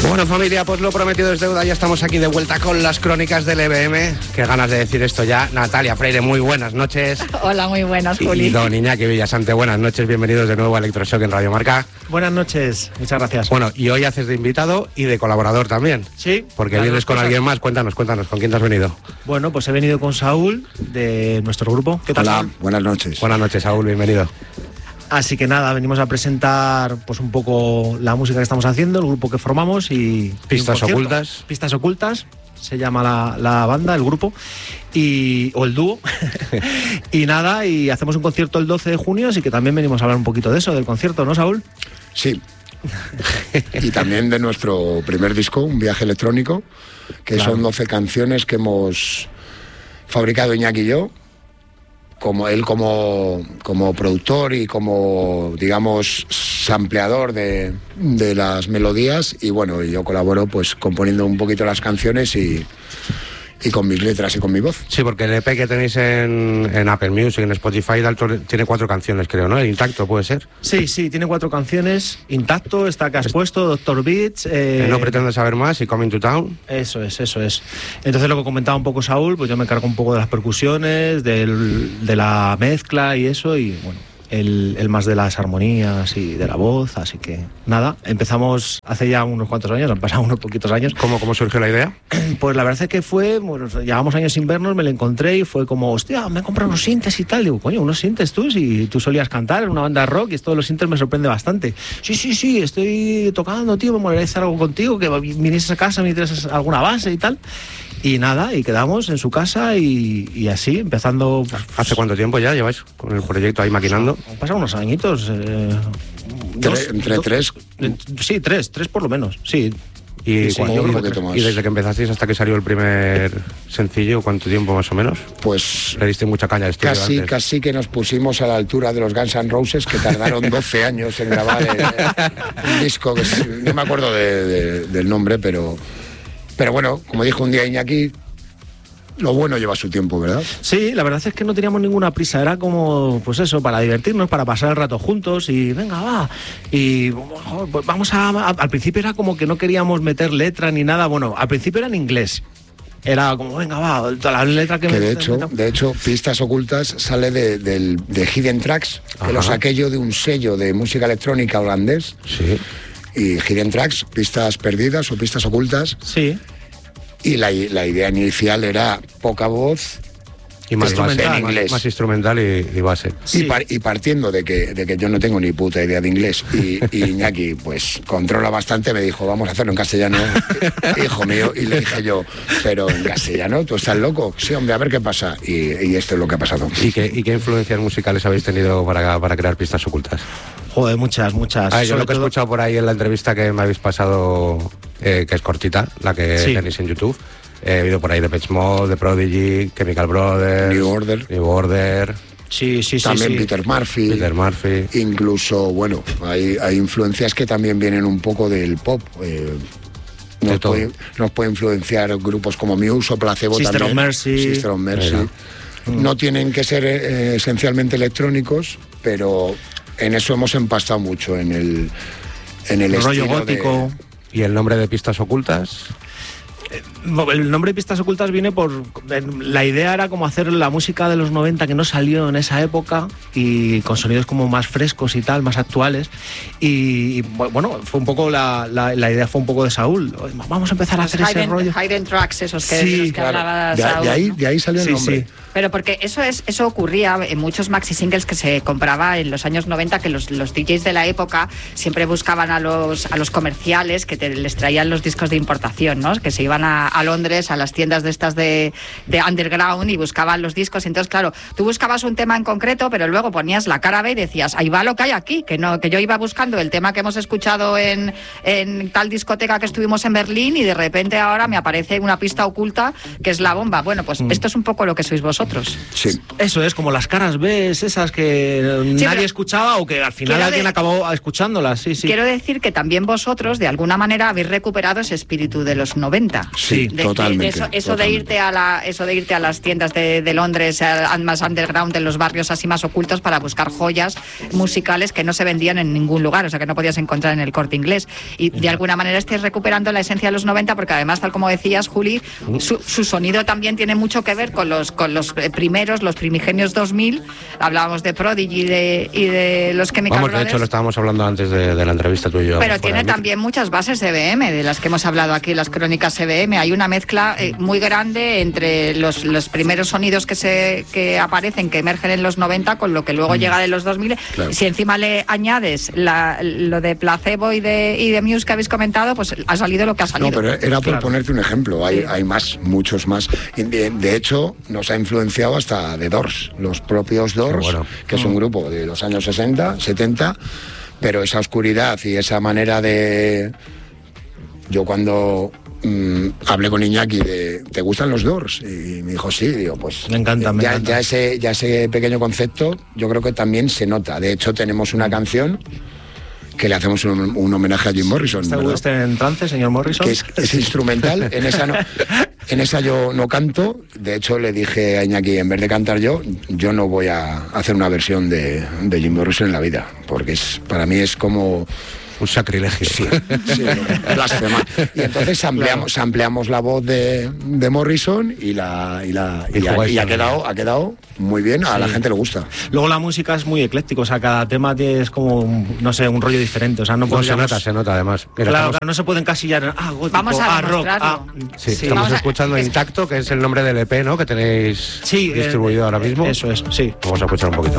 Bueno, familia, pues lo prometido es deuda. Ya estamos aquí de vuelta con las crónicas del EBM. Qué ganas de decir esto ya. Natalia Freire, muy buenas noches. Hola, muy buenas, Juli. Y don Iñaki Villasante, buenas noches. Bienvenidos de nuevo a Electroshock en Radio Marca. Buenas noches, muchas gracias. Bueno, y hoy haces de invitado y de colaborador también. Sí. Porque vienes con alguien más. Cuéntanos, ¿con quién te has venido? Bueno, pues he venido con Saúl, de nuestro grupo. ¿Qué tal, Hola, Saúl? buenas noches. Buenas noches, Saúl, bienvenido. Así que nada, venimos a presentar pues un poco la música que estamos haciendo, el grupo que formamos y... Pistas ocultas. Pistas ocultas, se llama la banda, el grupo, o el dúo. Y nada, y hacemos un concierto el 12 de junio, así que también venimos a hablar un poquito de eso, del concierto, ¿no, Saúl? Sí. Y también de nuestro primer disco, Un viaje electrónico, que claro, son 12 canciones que hemos fabricado Iñaki y yo. Como él como productor y como, digamos, sampleador de las melodías, y bueno, yo colaboro pues componiendo un poquito las canciones y con mis letras y con mi voz. Sí, porque el EP que tenéis en Apple Music, en Spotify, tiene 4 canciones, creo, ¿no? El Intacto, ¿puede ser? Sí, tiene 4 canciones. Intacto, esta que has puesto, Doctor Beats... No pretendo saber más y Coming to Town. Eso es. Entonces, lo que comentaba un poco Saúl, pues yo me encargo un poco de las percusiones, de la mezcla y eso, y bueno, el más de las armonías y de la voz, así que nada, empezamos hace ya unos cuantos años, han pasado unos poquitos años. ¿Cómo surgió la idea? Pues la verdad es que fue, bueno, llevamos años sin vernos, me lo encontré y fue como, hostia, me he comprado unos sintes y tal. Digo, coño, unos sintes tú, si tú solías cantar en una banda de rock y esto de los sintes me sorprende bastante. Sí, estoy tocando, tío, me molaría hacer algo contigo, que vinieses a casa, me hicieras alguna base y tal. Y nada, y quedamos en su casa y así, empezando... Pues, ¿Hace cuánto tiempo ya lleváis con el proyecto ahí maquinando? Han pasado unos añitos. ¿Entre tres? Sí, tres por lo menos, sí. Y desde que empezasteis hasta que salió el primer sencillo, ¿cuánto tiempo más o menos? Pues le diste mucha caña al estudio casi que nos pusimos a la altura de los Guns N' Roses, que tardaron 12 años en grabar un disco que no me acuerdo del nombre, pero bueno, como dijo un día Iñaki, lo bueno lleva su tiempo, ¿verdad? Sí, la verdad es que no teníamos ninguna prisa, era como, pues eso, para divertirnos, para pasar el rato juntos y venga, va. Y pues vamos al principio era como que no queríamos meter letra ni nada, bueno, al principio era en inglés. Era como, venga, va, toda la letra que de hecho, Pistas Ocultas sale de Hidden Tracks, que Ajá. lo saqué yo de un sello de música electrónica holandés. Sí. Y Hidden Tracks, pistas perdidas o pistas ocultas. Sí. Y la idea inicial era poca voz y más base, en inglés. Más instrumental y base. Sí. Y partiendo de que yo no tengo ni puta idea de inglés y Iñaki pues controla bastante, me dijo, vamos a hacerlo en castellano, hijo mío, y le dije yo, pero en castellano, ¿tú estás loco? Sí, hombre, a ver qué pasa. Y esto es lo que ha pasado. ¿Y qué influencias musicales habéis tenido para crear Pistas Ocultas? Joder, muchas. Yo lo que he escuchado por ahí en la entrevista que me habéis pasado, que es cortita, la que tenéis en YouTube, he oído por ahí de Depeche Mode, de Prodigy, Chemical Brothers, New Order. Sí. También Peter Murphy. Incluso, bueno, hay influencias que también vienen un poco del pop. Nos puede influenciar grupos como Muse o Placebo Sister también. Sister of Mercy. No tienen que ser esencialmente electrónicos, pero en eso hemos empastado mucho, en el rollo gótico. ¿Y el nombre de Pistas Ocultas? El nombre de Pistas Ocultas viene por... La idea era como hacer la música de los 90 que no salió en esa época y con sonidos como más frescos y tal, más actuales. Y bueno, fue un poco la idea fue un poco de Saúl. Vamos a empezar a hacer ese rollo. Hidden Tracks, esos que hablaba Saúl. De ahí salió el nombre. Sí. Pero porque eso ocurría en muchos maxi singles que se compraba en los años 90, que los DJs de la época siempre buscaban a los comerciales que les traían los discos de importación, ¿no? Que se iban a Londres, a las tiendas de estas de underground y buscaban los discos. Entonces, claro, tú buscabas un tema en concreto, pero luego ponías la cara B y decías, ahí va lo que hay aquí, que yo iba buscando el tema que hemos escuchado en tal discoteca que estuvimos en Berlín y de repente ahora me aparece una pista oculta que es la bomba. Bueno, pues esto es un poco lo que sois vosotros. Sí. Eso es, como las caras B, esas que nadie escuchaba o que al final alguien acabó escuchándolas. Sí. Quiero decir que también vosotros, de alguna manera, habéis recuperado ese espíritu de los 90. Sí, Sí, totalmente. Eso de irte a las tiendas de Londres, más underground, en los barrios así más ocultos, para buscar joyas musicales que no se vendían en ningún lugar, o sea, que no podías encontrar en el Corte Inglés. Y de alguna manera estés recuperando la esencia de los 90, porque además, tal como decías, Juli, su sonido también tiene mucho que ver con los primeros, los primigenios 2000. Hablábamos de Prodigy y de los Chemical Brothers. De hecho, lo estábamos hablando antes de la entrevista tú y yo. Pero tiene también muchas bases EBM, de las que hemos hablado aquí, las crónicas EBM. Hay una mezcla muy grande entre los primeros sonidos que aparecen, que emergen en los 90, con lo que luego llega de los 2000. Claro. Si encima le añades lo de Placebo y de Muse que habéis comentado, pues ha salido lo que ha salido. No, pero era por ponerte un ejemplo. Hay más, muchos más. De hecho, nos ha influenciado hasta The Doors, los propios Doors, que es un grupo de los años 60, 70, pero esa oscuridad y esa manera de... Yo cuando hablé con Iñaki de ¿te gustan los Doors? Y me dijo sí, digo, pues me encanta. Ya ese pequeño concepto yo creo que también se nota. De hecho, tenemos una canción que le hacemos un homenaje a Jim Morrison. ¿Está usted en trance, señor Morrison? Que es instrumental. En esa yo no canto. De hecho, le dije a Iñaki, en vez de cantar yo no voy a hacer una versión de Jim Morrison en la vida, porque para mí es como... un sacrilegio. Sí, blasfema. Y entonces ampliamos la voz de Morrison y ha quedado muy bien, a la gente le gusta. Luego la música es muy ecléctico, o sea, cada tema es como, no sé, un rollo diferente, o sea, no se nota además. Mira, claro, no se puede encasillar en gótico, vamos a rock, estamos escuchando Intacto, que es el nombre del EP, ¿no?, que tenéis distribuido ahora mismo. Eso es, sí. Vamos a escuchar un poquito.